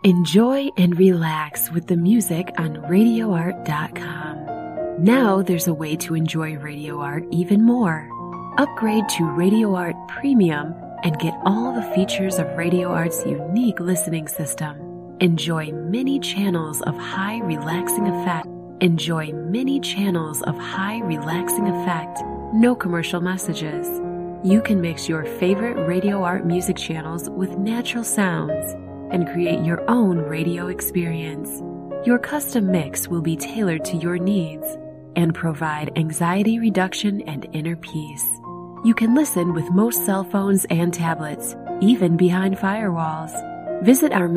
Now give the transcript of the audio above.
Enjoy and relax with the music on RadioArt.com. Now there's a way to enjoy Radio Art even more. Upgrade to Radio Art Premium and get all the features of Radio Art's unique listening system. Enjoy many channels of high relaxing effect. No commercial messages. You can mix your favorite Radio Art music channels with natural sounds and create your own radio experience. Your custom mix will be tailored to your needs and provide anxiety reduction and inner peace. You can listen with most cell phones and tablets, even behind firewalls. Visit our